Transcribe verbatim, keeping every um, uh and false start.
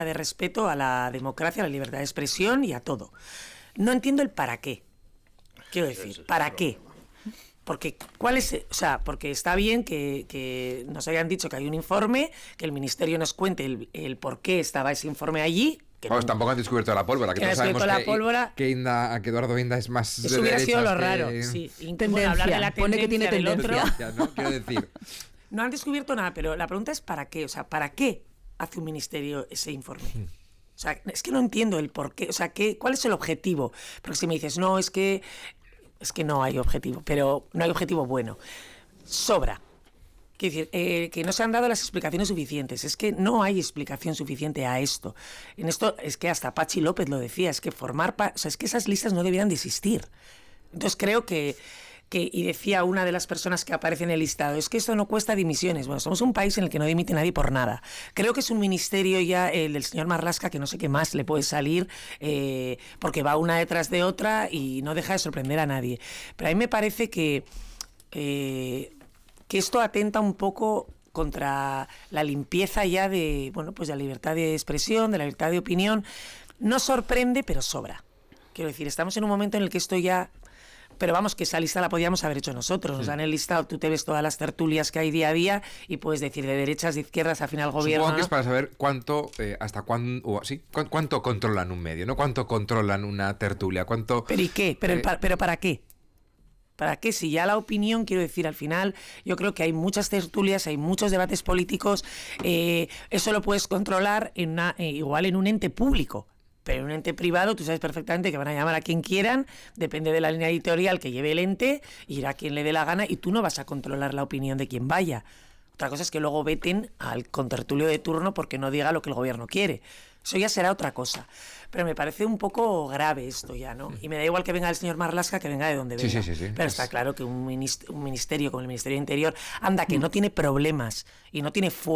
de respeto a la democracia, a la libertad de expresión y a todo. No entiendo el para qué. Quiero decir, ¿para qué? Porque, ¿cuál es? O sea, porque está bien que, que nos hayan dicho que hay un informe, que el Ministerio nos cuente el, el por qué estaba ese informe allí. Que Vamos, no, tampoco han descubierto la pólvora, que, que todos sabemos la que, pólvora, que, Inda, que Eduardo Inda es más eso de hubiera sido lo que... raro, sí. Tendencia, Bueno, hablar de la pone que tiene del tendencia. otro. ¿no? Quiero decir... No han descubierto nada, pero la pregunta es ¿para qué? O sea, ¿para qué hace un ministerio ese informe? O sea, es que no entiendo el por qué. O sea, ¿qué, ¿cuál es el objetivo? Porque si me dices, no, es que... Es que no hay objetivo, pero no hay objetivo bueno. Sobra. Quiero decir, eh, que no se han dado las explicaciones suficientes. Es que no hay explicación suficiente a esto. En esto es que hasta Pachi López lo decía, es que formar... Pa- o sea, es que esas listas no debieran de existir. Entonces creo que... Que, y decía una de las personas que aparece en el listado, es que esto no cuesta dimisiones. Bueno, somos un país en el que no dimite nadie por nada. Creo que es un ministerio ya, el del señor Marlaska, que no sé qué más le puede salir, eh, porque va una detrás de otra y no deja de sorprender a nadie. Pero a mí me parece que, eh, que esto atenta un poco contra la limpieza ya de, bueno, pues de la libertad de expresión, de la libertad de opinión. No sorprende, pero sobra. Quiero decir, estamos en un momento en el que esto ya... Pero vamos, que esa lista la podíamos haber hecho nosotros. Nos han enlistado, tú te ves todas las tertulias que hay día a día y puedes decir de derechas, de izquierdas, al final el gobierno... Supongo que ¿no? es para saber cuánto, eh, hasta cuándo, o sí, cu- cuánto controlan un medio, ¿no? Cuánto controlan una tertulia, cuánto... ¿Pero y qué? ¿Pero, eh, el pa- pero para qué? ¿Para qué? Si ya la opinión, quiero decir, al final, yo creo que hay muchas tertulias, hay muchos debates políticos, eh, eso lo puedes controlar en una, eh, igual en un ente público. Pero en un ente privado tú sabes perfectamente que van a llamar a quien quieran, depende de la línea editorial que lleve el ente, irá a quien le dé la gana y tú no vas a controlar la opinión de quien vaya. Otra cosa es que luego veten al contertulio de turno porque no diga lo que el gobierno quiere. Eso ya será otra cosa. Pero me parece un poco grave esto ya, ¿no? Y me da igual que venga el señor Marlaska que venga de donde Sí, venga. sí, sí, sí. Pero Es- está claro que un, minist- un ministerio como el Ministerio de Interior, anda, que no tiene problemas y no tiene fuerza.